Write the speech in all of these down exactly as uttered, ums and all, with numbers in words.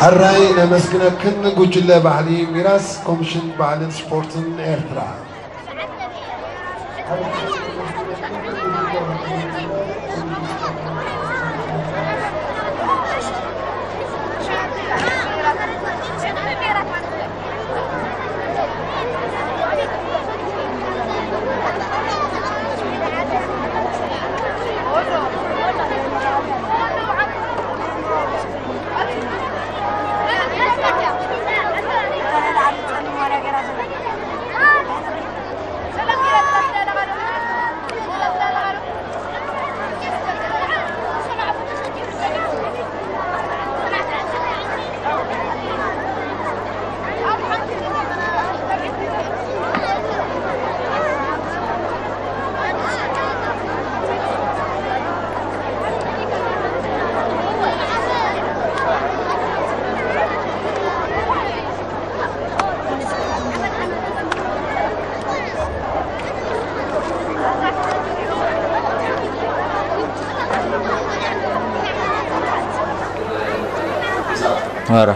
حراي نمسكنا كن قجلة بعلي ميراث كوميشن بعلن سبورتن إيرترا هرا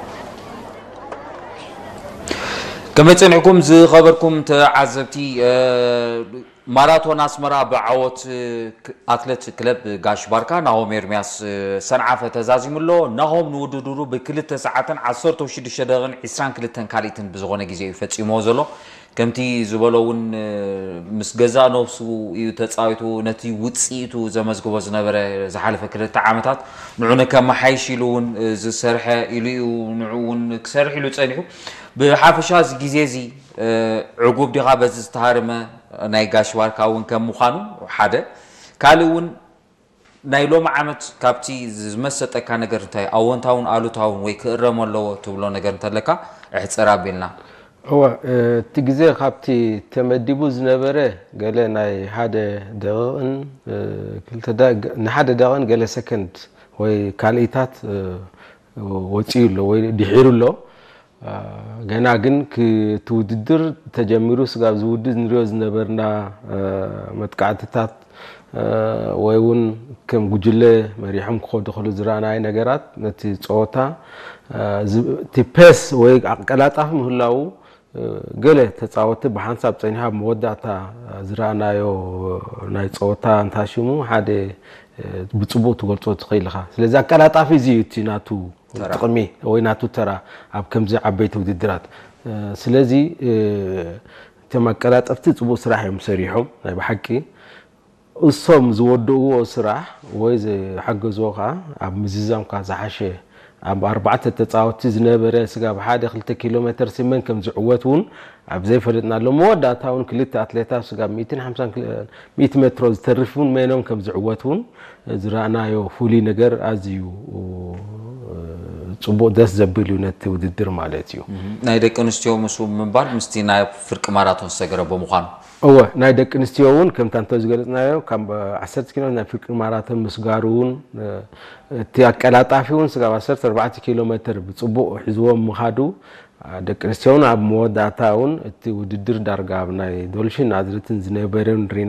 كما تنعكم زي خبركم تعزبتي ماراثون اسمرا بعوت اتلت كلب غاش باركا ناهوم إرمياس سنعفه تزازيملو ناهوم نوددورو بكلت ساعتن عشرة وشديش دغن عشرين كلتن كاليتن بزغونه غزي يفصيمو زلو كمتي زبلون مسغزا نفسو يتصايتو نتي وصيتو زمزغبو زنبره زحالفه كلت عامتات نعونه كما حيشيلون زسرحه يليو نعون كسرحيلو صنيحو بحافشا زغيزي عقوب دغا بز استهارمه ناي غاش واركاون كم مخانو حدا كالون نايلوم عامت كابتي زمسطك ነገር እንታይ አወንታውን አሉታውን ወይ ከረመለው ተብሎ ነገር እንተለካ እሕጽራብልና هو تجزي خابتي تمدبو زنبره قال ناي هذا دغن كلتا دا نحد دغن قال سكند وي كاليتات وصيلو وي دحيرلو ገና ግን ክትውድድር ተጀምሩ ስጋብ ዝውድድ ንሪዮ ዝነበርና መጥቃዕትታት ወይውን ከም ጉጅለ መሪሖም ክኸዱ ከሉ ዝራናይ ነገራት ነቲ ጾታ ቲፔስ ወይ አቀላጣፍ ምህላው ገለ ተጻወተ በሐንሳብ ጸኒሃ መወዳታ ዝራናዮ ናይ ጾታ እንታሽሙ ሓደ ብጽቡቅ ትገልጾ ትኽይልኻ ስለዚ አቀላጣፍ እዚ እቲናቱ ጥቅሚ ወይ ናቱ ተራ አብ ከምዚ ዓበይቲ ውድድራት ስለዚ ተማቀላጠፍቲ ጽቡቅ ስራሕ እዮም ሰሪሖም ናይ በሐቂ እሶም ዝወደኡ ስራሕ ወይ ዝሐገዙኻ አብ ምዝዛምካ ዝሓሸ አብ አርባዕተ ተጻወቲ ዝነበረ ስጋ በሓደ ክልተ ኪሎ ሜትር ሲመን ከም ዝዕወቱን አብ ዘይፈለጥና ለመወዳታውን ክልተ አትሌታት ስጋ مئة وخمسين مئة ሜትር ዝተርፉን መኖም ከም ዝዕወቱን ዝራናዮ ፉሊ ነገር አዝዩ ጽቡቅ ደስ ዘብል ዩነት ውድድር ማለት እዩ ናይ ደቂ አንስትዮ መስኡ ምንባል ምስቲ ናይ ፍርቅ ማራቶን ሰገረ በመዃኑ እወ ናይ ደቂ አንስትዮውን ከም ታንተ ዝገለጽናዮ ከም عشرة ኪሎ ናይ ፍርቅ ማራቶን መስጋሩን እቲ አቀላጣፊውን ስጋ عشرة أربعة ኪሎ ሜትር ብጽቡቅ ሒዝዎም ምኻዱ ደቂ አንስትዮውን አብ መወዳታውን እቲ ውድድር ዳርጋ ናይ ዶልሽን አዝርትን ዝነበረን